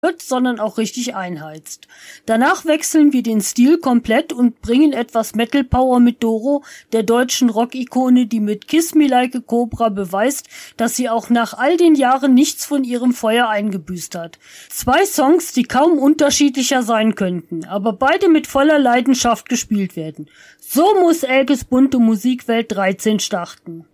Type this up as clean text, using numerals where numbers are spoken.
sondern auch richtig einheizt. Danach wechseln wir den Stil komplett und bringen etwas Metal Power mit Doro, der deutschen Rock-Ikone, die mit Kiss Me Like a Cobra beweist, dass sie auch nach all den Jahren nichts von ihrem Feuer eingebüßt hat. 2 Songs, die kaum unterschiedlicher sein könnten, aber beide mit voller Leidenschaft gespielt werden. So muss Elkes bunte Musikwelt 13 starten.